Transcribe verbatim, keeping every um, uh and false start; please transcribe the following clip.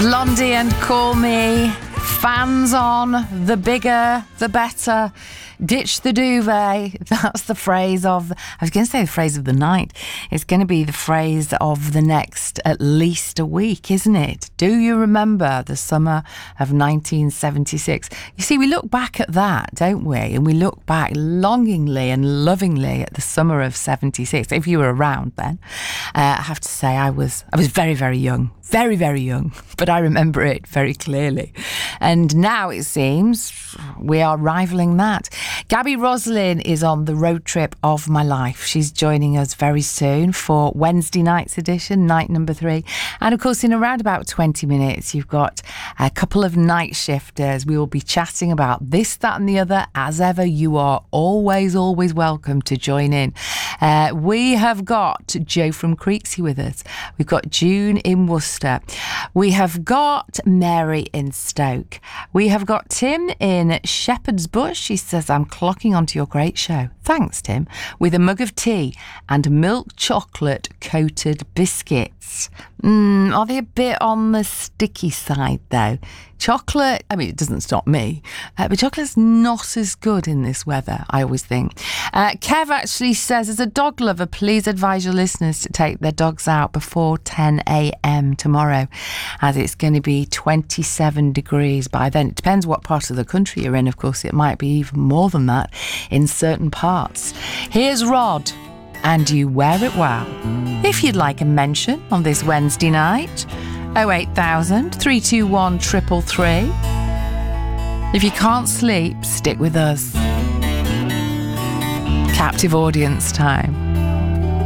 Blondie and Call Me. Fans on, the bigger, the better. Ditch the duvet. That's the phrase of, I was going to say the phrase of the night. It's going to be the phrase of the next at least a week, isn't it? Do you remember the summer of nineteen seventy-six? You see, we look back at that, don't we? And we look back longingly and lovingly at the summer of seventy-six. If you were around then, uh, I have to say I was, I was very, very young. Very, very young, but I remember it very clearly. And now it seems we are rivaling that. Gabby Roslin is on the road trip of my life. She's joining us very soon for Wednesday night's edition, night number three. And of course, in around about twenty minutes, you've got a couple of night shifters. We will be chatting about this, that and the other. As ever, you are always, always welcome to join in. Uh, we have got Joe from Creeksy with us. We've got June in Worcester. We have got Mary in Stoke. We have got Tim in Shepherd's Bush. He says, I'm clocking onto your great show. Thanks, Tim. With a mug of tea and milk chocolate coated biscuits. Mm, are they a bit on the sticky side, though? Chocolate, I mean, it doesn't stop me, uh, but chocolate's not as good in this weather, I always think. Uh, Kev actually says, as a dog lover, please advise your listeners to take their dogs out before ten a.m. tomorrow, as it's going to be twenty-seven degrees by then. It depends what part of the country you're in, of course. It might be even more than that in certain parts. Here's Rod, and You Wear It Well. If you'd like a mention on this Wednesday night, oh eight thousand, three two one, three three three. If you can't sleep, stick with us. Captive audience time.